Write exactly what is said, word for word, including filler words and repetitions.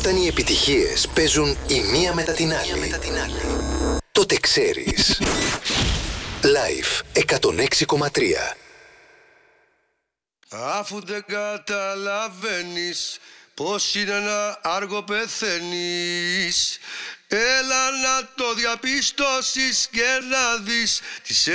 Όταν οι επιτυχίες παίζουν η μία μετά την άλλη, μετά την άλλη. τότε ξέρεις. Live εκατόν έξι κόμμα τρία. Αφού δεν καταλαβαίνεις πως είναι να άργο πεθαίνεις, έλα να το διαπιστώσεις και να δεις τις